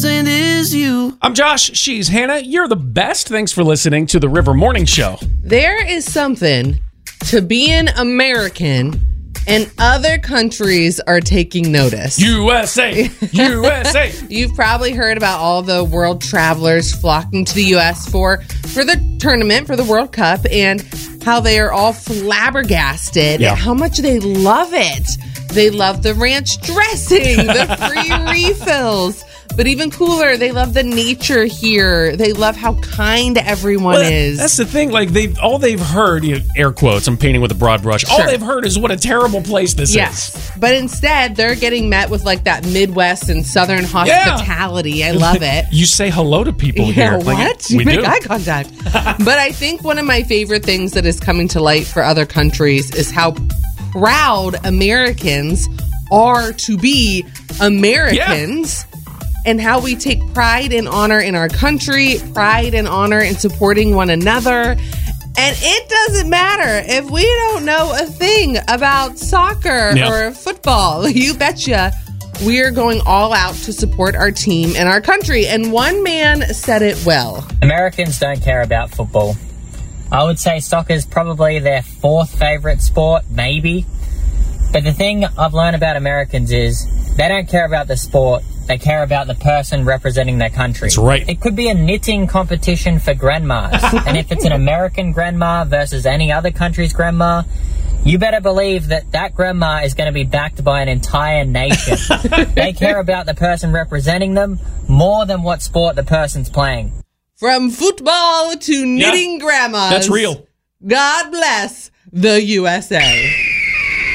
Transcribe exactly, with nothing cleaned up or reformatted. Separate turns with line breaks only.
innocent as you.
I'm Josh. She's Hannah. You're the best. Thanks for listening to the River Morning Show.
There is something to being American, and other countries are taking notice.
U S A! U S A!
You've probably heard about all the world travelers flocking to the U S for, for the tournament, for the World Cup, and how they are all flabbergasted
Yeah.
at how much they love it. They love the ranch dressing, the free refills. But even cooler, they love the nature here. They love how kind everyone
Well,
is.
That's the thing. Like they've all they've heard, you know, air quotes. I'm painting with a broad brush. All
Sure.
they've heard is what a terrible place this
Yes.
is.
But instead, they're getting met with like that Midwest and Southern hospitality. I love it.
You say hello to people
Yeah,
here.
what?
Like,
you
we
make
do.
eye contact. But I think one of my favorite things that is coming to light for other countries is how proud Americans are to be Americans. And how we take pride and honor in our country, pride and honor in supporting one another. And it doesn't matter if we don't know a thing about soccer
Yeah.
or football. You betcha we are going all out to support our team and our country. And one man said it well.
Americans don't care about football. I would say soccer's probably their fourth favorite sport, maybe. But the thing I've learned about Americans is they don't care about the sport. They care about the person representing their country.
That's right.
It could be a knitting competition for grandmas. And if it's an American grandma versus any other country's grandma, you better believe that that grandma is going to be backed by an entire nation. They care about the person representing them more than what sport the person's playing.
From football to knitting grandmas.
That's real.
God bless the U S A.